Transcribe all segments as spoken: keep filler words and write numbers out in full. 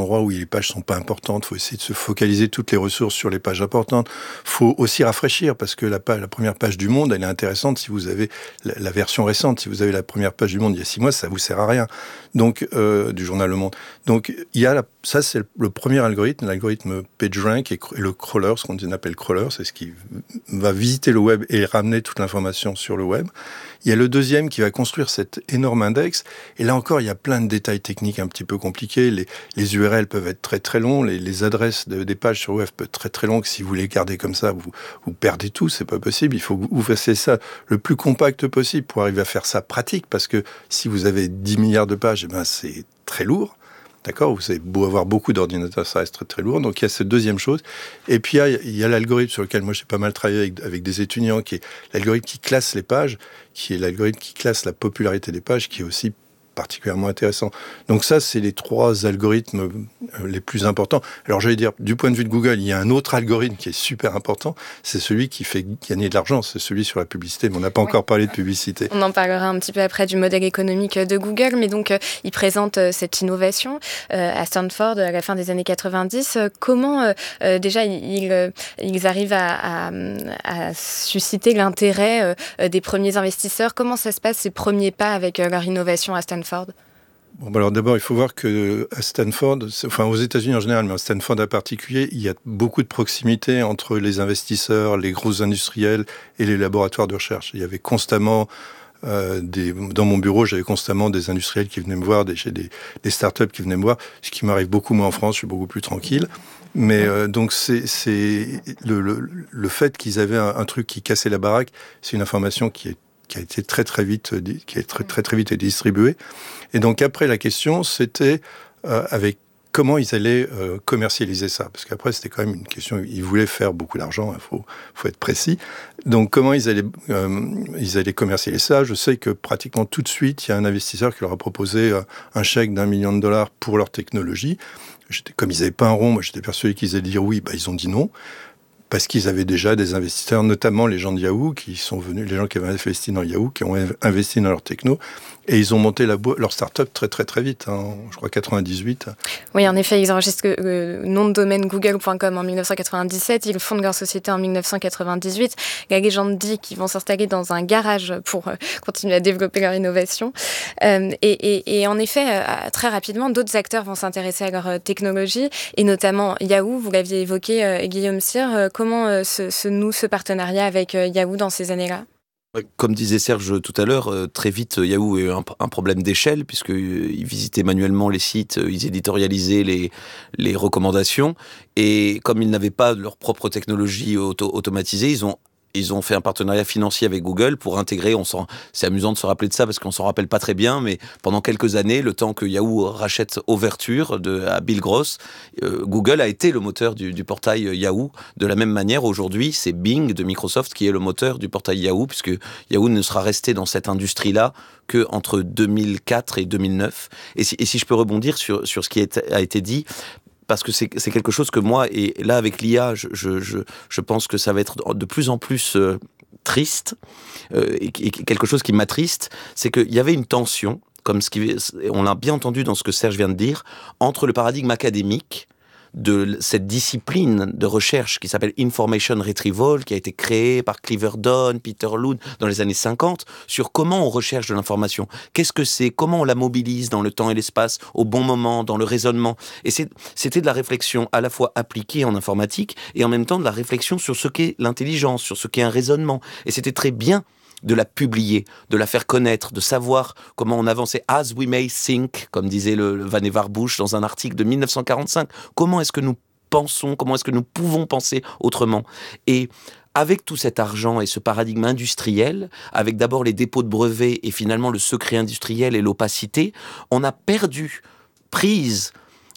endroits où les pages sont pas importantes. Il faut essayer de se focaliser toutes les ressources sur les pages importantes. Il faut aussi rafraîchir parce que la, page, la première page du Monde, elle est intéressante si vous avez la, la version récente. Si vous avez la première page du Monde il y a six mois, ça vous sert à rien. Donc, euh, du journal Le Monde. Donc, il y a la, ça, c'est le, le premier algorithme, l'algorithme PageRank et, et le crawler, ce qu'on appelle crawler, c'est ce qui va visiter le web et ramener toute l'information sur le web. Il y a le deuxième qui va construire cet énorme index. Et là encore, il y a plein de détails techniques un petit peu compliqués. Les, les U R L peuvent être très très longs. Les, les adresses de, des pages sur web peuvent être très très longues. Si vous les gardez comme ça, vous, vous perdez tout. C'est pas possible. Il faut que vous fassiez ça le plus compact possible pour arriver à faire ça pratique. Parce que si vous avez dix milliards de pages, eh ben, c'est très lourd. D'accord, vous avez beau avoir beaucoup d'ordinateurs, ça reste très très lourd. Donc il y a cette deuxième chose. Et puis il y a, il y a l'algorithme sur lequel moi j'ai pas mal travaillé avec, avec des étudiants, qui est l'algorithme qui classe les pages, qui est l'algorithme qui classe la popularité des pages, qui est aussi particulièrement intéressant. Donc ça, c'est les trois algorithmes les plus importants. Alors j'allais dire, du point de vue de Google, il y a un autre algorithme qui est super important, c'est celui qui fait gagner de l'argent, c'est celui sur la publicité, mais on n'a pas oui. encore parlé de publicité. On en parlera un petit peu après du modèle économique de Google, mais donc euh, il présente euh, cette innovation euh, à Stanford à la fin des années quatre-vingt-dix. Euh, comment euh, euh, déjà ils, euh, ils arrivent à, à, à susciter l'intérêt euh, des premiers investisseurs? Comment ça se passe, ces premiers pas avec euh, leur innovation à Stanford? Bon, alors d'abord, il faut voir que à Stanford, enfin aux États-Unis en général, mais à Stanford en particulier, il y a beaucoup de proximité entre les investisseurs, les gros industriels et les laboratoires de recherche. Il y avait constamment euh, des, dans mon bureau, j'avais constamment des industriels qui venaient me voir, des, des, des startups qui venaient me voir, ce qui m'arrive beaucoup moins en France. Je suis beaucoup plus tranquille. Mais euh, donc c'est, c'est le, le, le fait qu'ils avaient un, un truc qui cassait la baraque, c'est une information qui est qui a été très très vite qui a très très très vite été distribué. Et donc après la question c'était euh, avec comment ils allaient euh, commercialiser ça, parce qu'après c'était quand même une question, ils voulaient faire beaucoup d'argent, il faut faut être précis. Donc comment ils allaient euh, ils allaient commercialiser ça? Je sais que pratiquement tout de suite il y a un investisseur qui leur a proposé euh, un chèque d'un million de dollars pour leur technologie. J'étais, comme ils n'avaient pas un rond, moi j'étais persuadé qu'ils allaient dire oui, bah ils ont dit non. Parce qu'ils avaient déjà des investisseurs, notamment les gens de Yahoo, qui sont venus, les gens qui avaient investi dans Yahoo, qui ont investi dans leur techno, et ils ont monté la bo- leur start-up très très très vite, hein, je crois quatre-vingt-dix-huit. Oui, en effet, ils enregistrent le euh, nom de domaine google point com en dix-neuf cent quatre-vingt-dixsept, ils fondent leur société en dix-neuf cent quatre-vingt-dix-huit. La légende dit qu'ils vont s'installer dans un garage pour euh, continuer à développer leur innovation. Euh, et, et, et en effet, euh, très rapidement, d'autres acteurs vont s'intéresser à leur euh, technologie, et notamment Yahoo, vous l'aviez évoqué, euh, Guillaume Cyr. Euh, comment euh, se, se noue ce partenariat avec euh, Yahoo dans ces années-là? Comme disait Serge tout à l'heure, euh, très vite, Yahoo a eu un, un problème d'échelle, puisqu'ils euh, visitaient manuellement les sites, euh, ils éditorialisaient les, les recommandations, et comme ils n'avaient pas leur propre technologie auto- automatisée, ils ont Ils ont fait un partenariat financier avec Google pour intégrer, on s'en, c'est amusant de se rappeler de ça parce qu'on s'en rappelle pas très bien, mais pendant quelques années, le temps que Yahoo rachète Overture de, à Bill Gross, euh, Google a été le moteur du, du portail Yahoo. De la même manière, aujourd'hui, c'est Bing de Microsoft qui est le moteur du portail Yahoo, puisque Yahoo ne sera resté dans cette industrie-là que entre deux mille quatre et deux mille neuf. Et si, et si je peux rebondir sur, sur ce qui est, a été dit, parce que c'est, c'est quelque chose que moi, et là avec l'I A, je, je, je, je pense que ça va être de plus en plus euh, triste, euh, et, et quelque chose qui m'attriste, c'est qu'il y avait une tension, comme ce qui, on l'a bien entendu dans ce que Serge vient de dire, entre le paradigme académique de cette discipline de recherche qui s'appelle Information Retrieval, qui a été créée par Cliver Dunn, Peter Loon dans les années cinquante, sur comment on recherche de l'information. Qu'est-ce que c'est? Comment on la mobilise dans le temps et l'espace, au bon moment, dans le raisonnement? Et c'est, c'était de la réflexion à la fois appliquée en informatique et en même temps de la réflexion sur ce qu'est l'intelligence, sur ce qu'est un raisonnement. Et c'était très bien de la publier, de la faire connaître, de savoir comment on avançait. As we may think, comme disait le, le Vannevar Bush dans un article de dix-neuf cent quarante-cinq. Comment est-ce que nous pensons, comment est-ce que nous pouvons penser autrement? Et avec tout cet argent et ce paradigme industriel, avec d'abord les dépôts de brevets et finalement le secret industriel et l'opacité, on a perdu prise.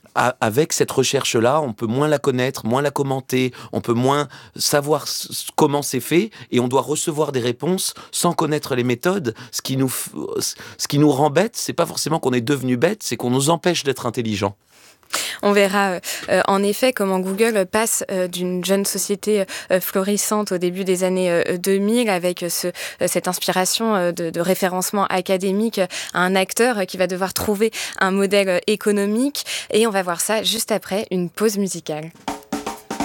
Avec cette recherche-là, on peut moins la connaître, moins la commenter, on peut moins savoir comment c'est fait, et on doit recevoir des réponses sans connaître les méthodes. Ce qui nous, ce qui nous rend bêtes, c'est pas forcément qu'on est devenu bête, c'est qu'on nous empêche d'être intelligent. On verra euh, en effet comment Google passe euh, d'une jeune société euh, florissante au début des années euh, deux mille avec ce, euh, cette inspiration euh, de, de référencement académique à un acteur euh, qui va devoir trouver un modèle euh, économique. Et on va voir ça juste après une pause musicale.